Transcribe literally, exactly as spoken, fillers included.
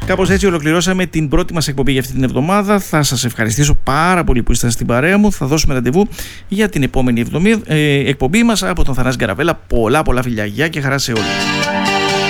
Κάπως έτσι ολοκληρώσαμε την πρώτη μας εκπομπή για αυτή την εβδομάδα. Θα σας ευχαριστήσω πάρα πολύ που ήσασταν στην παρέα μου. Θα δώσουμε ραντεβού για την επόμενη εβδομή, ε, εκπομπή μας από τον Θανάση Γκαραβέλα. Πολλά πολλά φιλιά, γεια και χαρά σε όλους.